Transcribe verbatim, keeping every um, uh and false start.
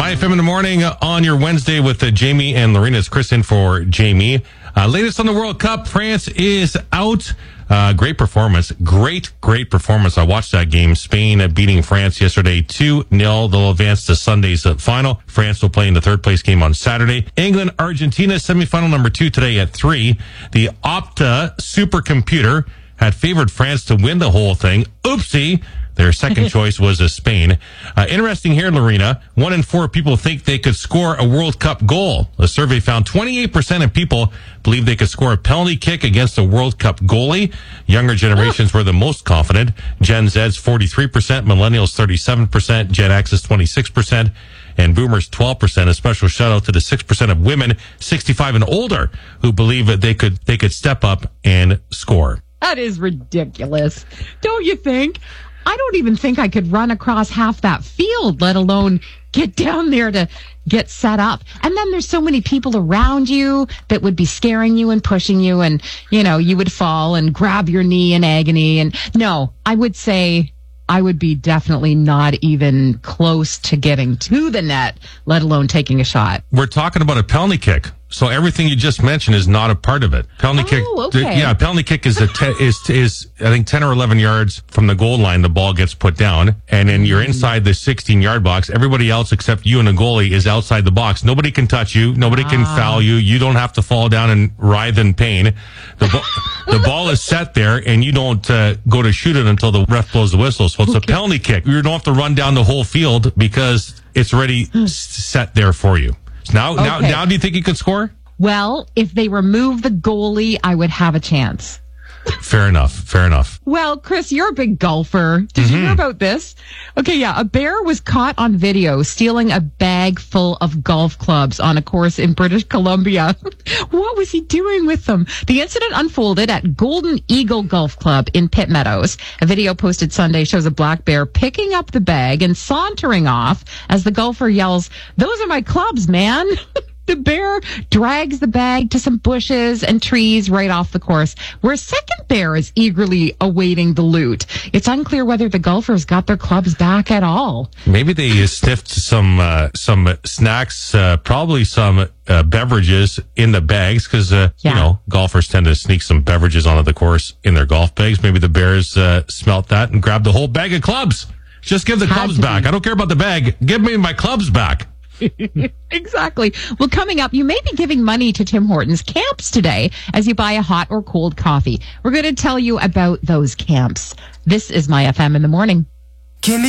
I F M in the morning on your Wednesday with uh, Jamie and Lorena. It's Chris in for Jamie. Uh, latest on the World Cup, France is out. Uh, great performance. Great, great performance. I watched that game. Spain uh, beating France yesterday two nil. They'll advance to Sunday's uh, final. France will play in the third place game on Saturday. England, Argentina, semifinal number two today at three. The Opta supercomputer had favored France to win the whole thing. Oopsie. Their second choice was uh, Spain. Uh, interesting here, Lorena. One in four people think they could score a World Cup goal. A survey found twenty-eight percent of people believe they could score a penalty kick against a World Cup goalie. Younger generations were the most confident. Gen Z's forty-three percent, Millennials thirty-seven percent, Gen X is twenty-six percent, and Boomers twelve percent. A special shout out to the six percent of women sixty-five and older who believe that they could they could step up and score. That is ridiculous. Don't you think? I don't even think I could run across half that field, let alone get down there to get set up. And then there's so many people around you that would be scaring you and pushing you, and, you know, you would fall and grab your knee in agony. And no, I would say I would be definitely not even close to getting to the net, let alone taking a shot. We're talking about a penalty kick. So everything you just mentioned is not a part of it. Penalty oh, kick, okay. yeah, penalty kick is a te- is is I think ten or eleven yards from the goal line. The ball gets put down, and then you're inside the sixteen yard box. Everybody else except you and the goalie is outside the box. Nobody can touch you. Nobody can ah. foul you. You don't have to fall down and writhe in pain. The bo- the ball is set there, and you don't uh, go to shoot it until the ref blows the whistle. So it's okay. A penalty kick. You don't have to run down the whole field because it's already s- set there for you. Now, okay. now, now, do you think you could score? Well, if they remove the goalie, I would have a chance. Fair enough. Fair enough. Well, Chris, you're a big golfer. Did mm-hmm. you hear about this? Okay, yeah. A bear was caught on video stealing a bag full of golf clubs on a course in British Columbia. What was he doing with them? The incident unfolded at Golden Eagle Golf Club in Pitt Meadows. A video posted Sunday shows a black bear picking up the bag and sauntering off as the golfer yells, "Those are my clubs, man." The bear drags the bag to some bushes and trees right off the course, where a second bear is eagerly awaiting the loot. It's unclear whether the golfers got their clubs back at all. Maybe they sniffed some uh, some snacks, uh, probably some uh, beverages in the bags, because uh, yeah. you know, golfers tend to sneak some beverages onto the course in their golf bags. Maybe the bears uh, smelt that and grabbed the whole bag of clubs. Just give the Had clubs back. Be. I don't care about the bag. Give me my clubs back. Exactly. Well, coming up, you may be giving money to Tim Hortons camps today as you buy a hot or cold coffee. We're going to tell you about those camps. This is My F M in the morning.